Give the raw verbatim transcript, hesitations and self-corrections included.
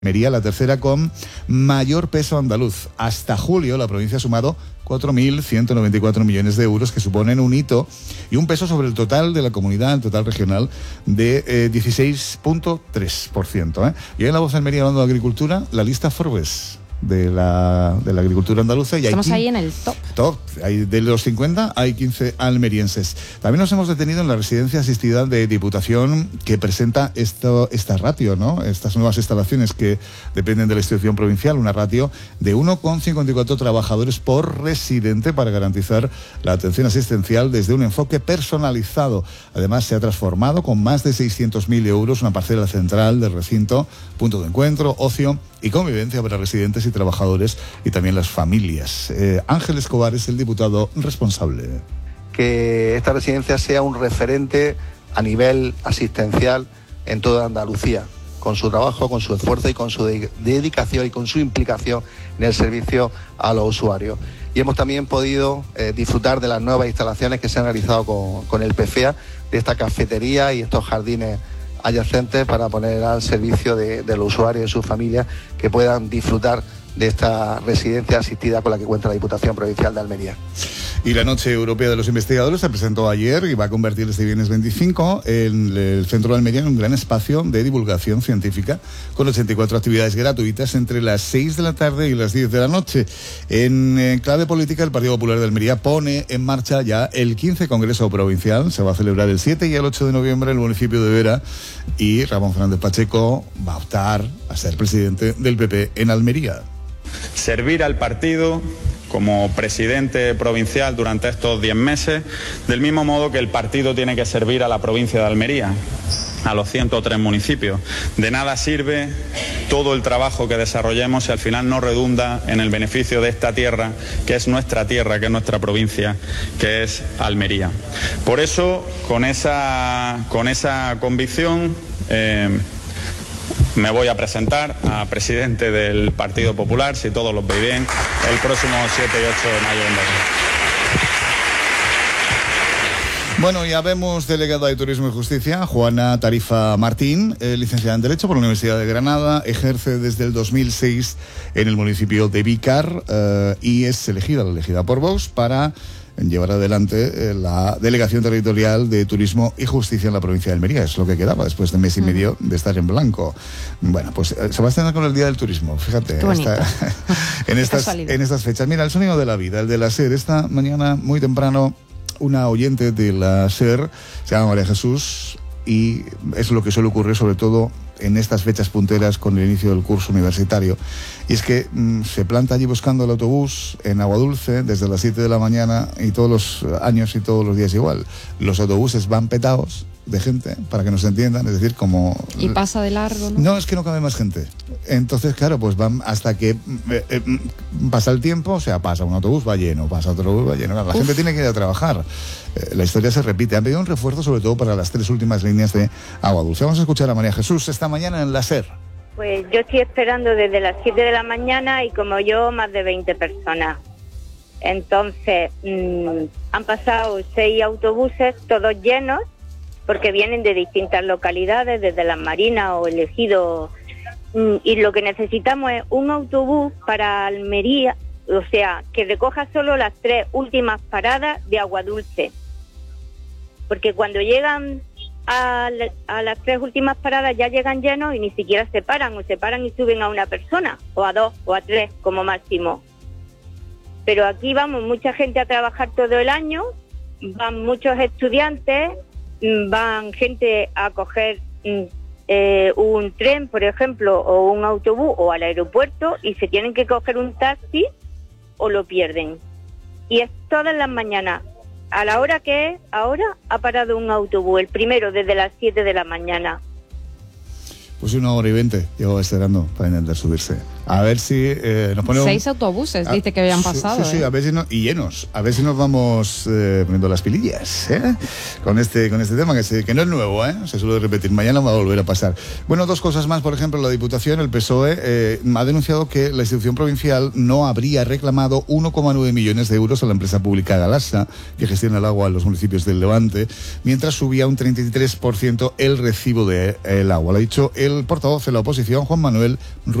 Almería, la tercera con mayor peso andaluz. Hasta julio la provincia ha sumado cuatro mil ciento noventa y cuatro millones de euros, que suponen un hito y un peso sobre el total de la comunidad, el total regional, de eh, dieciséis punto tres por ciento. ¿eh? Y en La Voz de Almería, hablando de agricultura, la lista Forbes de la, de la agricultura andaluza. Y Estamos hay ahí en el top. Top. Hay, de los cincuenta hay quince almerienses. También nos hemos detenido en la residencia asistida de Diputación, que presenta esto, esta ratio, ¿no? Estas nuevas instalaciones que dependen de la institución provincial, una ratio de uno coma cincuenta y cuatro trabajadores por residente para garantizar la atención asistencial desde un enfoque personalizado. Además, se ha transformado con más de seiscientos mil euros una parcela central del recinto, punto de encuentro, ocio y convivencia para residentes y trabajadores y también las familias. Eh, Ángel Escobar es el diputado responsable. Que esta residencia sea un referente a nivel asistencial en toda Andalucía, con su trabajo, con su esfuerzo y con su de- dedicación y con su implicación en el servicio a los usuarios. Y hemos también podido eh, disfrutar de las nuevas instalaciones que se han realizado con, con el P F E A, de esta cafetería y estos jardines adyacentes para poner al servicio de, de los usuarios y sus familias que puedan disfrutar de esta residencia asistida con la que cuenta la Diputación Provincial de Almería. Y la Noche Europea de los Investigadores se presentó ayer y va a convertir este viernes veinticinco en el Centro de Almería en un gran espacio de divulgación científica con ochenta y cuatro actividades gratuitas entre las seis de la tarde y las diez de la noche. En, en clave política, el Partido Popular de Almería pone en marcha ya el quince Congreso Provincial. Se va a celebrar el siete y el ocho de noviembre en el municipio de Vera, y Ramón Fernández Pacheco va a optar a ser presidente del P P en Almería. Servir al partido como presidente provincial durante estos diez meses, del mismo modo que el partido tiene que servir a la provincia de Almería, a los ciento tres municipios. De nada sirve todo el trabajo que desarrollemos si al final no redunda en el beneficio de esta tierra, que es nuestra tierra, que es nuestra provincia, que es Almería. Por eso, con esa, con esa convicción, eh, me voy a presentar a presidente del Partido Popular, si todos los veis bien, el próximo siete y ocho de mayo en Berlín. Bueno, ya vemos delegada de Turismo y Justicia, Juana Tarifa Martín, eh, licenciada en Derecho por la Universidad de Granada, ejerce desde el dos mil seis en el municipio de Vícar eh, y es elegida, elegida por Vox para llevar adelante eh, la Delegación Territorial de Turismo y Justicia en la provincia de Almería. Es lo que quedaba después de mes y medio de estar en blanco. Bueno, pues eh, se va a estrenar con el Día del Turismo, fíjate, esta, en, estas, en estas fechas. Mira, el sonido de la vida, el de la SER. Esta mañana, muy temprano, una oyente de la SER, se llama María Jesús, y es lo que suele ocurrir sobre todo en estas fechas punteras con el inicio del curso universitario, y es que mmm, se planta allí buscando el autobús en Aguadulce desde las siete de la mañana, y todos los años y todos los días igual. Los autobuses van petados de gente, para que nos entiendan, es decir, como... Y pasa de largo, ¿no? No, es que no cabe más gente. Entonces, claro, pues van hasta que eh, eh, pasa el tiempo, o sea, pasa un autobús, va lleno, pasa otro autobús, va lleno. La Uf. gente tiene que ir a trabajar. Eh, la historia se repite. Han pedido un refuerzo, sobre todo para las tres últimas líneas de Agua Dulce. Vamos a escuchar a María Jesús esta mañana en la SER. Pues yo estoy esperando desde las siete de la mañana y como yo, más de veinte personas. Entonces, mmm, han pasado seis autobuses, todos llenos, porque vienen de distintas localidades, desde Las Marinas o el Ejido, y lo que necesitamos es un autobús para Almería, o sea, que recoja solo las tres últimas paradas de Aguadulce, porque cuando llegan a, a las tres últimas paradas ya llegan llenos y ni siquiera se paran, o se paran y suben a una persona, o a dos, o a tres como máximo. Pero aquí vamos mucha gente a trabajar todo el año, van muchos estudiantes, van gente a coger eh, un tren, por ejemplo, o un autobús, o al aeropuerto, y se tienen que coger un taxi o lo pierden. Y es todas las mañanas. A la hora que es, ahora ha parado un autobús, el primero desde las siete de la mañana. Pues una hora y veinte llevo esperando para intentar subirse. A ver si eh, nos ponemos... Seis autobuses, a, dice que habían pasado. Sí, sí, ¿eh? a ver si no, y llenos. A ver si nos vamos eh, poniendo las pilillas, ¿eh? Con este, con este tema, que, se, que no es nuevo, ¿eh? Se suele repetir. Mañana va a volver a pasar. Bueno, dos cosas más. Por ejemplo, la Diputación, el P S O E, eh, ha denunciado que la institución provincial no habría reclamado uno coma nueve millones de euros a la empresa pública Galasa, que gestiona el agua en los municipios del Levante, mientras subía un treinta y tres por ciento el recibo del agua. Lo ha dicho el portavoz de la oposición, Juan Manuel